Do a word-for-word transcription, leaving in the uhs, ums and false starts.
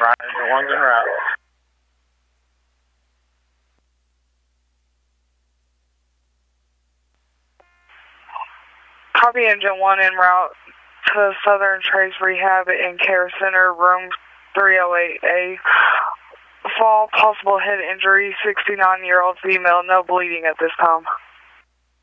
Ryan, Engine one's en route. Copy, Engine one en route to Southern Trace Rehab and Care Center, room three oh eight A. Fall, possible head injury, sixty-nine-year-old female, no bleeding at this time.